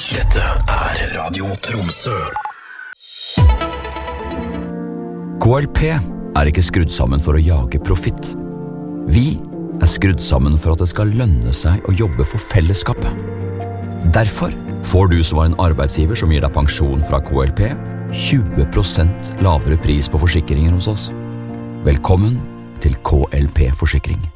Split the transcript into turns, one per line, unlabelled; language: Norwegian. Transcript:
Dette Radio Tromsø.
KLP ikke skrudd sammen for å jage profitt. Vi skrudd sammen for at det skal lønne seg å jobbe for fellesskapet. Derfor får du som en arbeidsgiver som gir deg pensjon fra KLP 20% lavere pris på forsikringer hos oss. Velkommen til KLP Forsikring.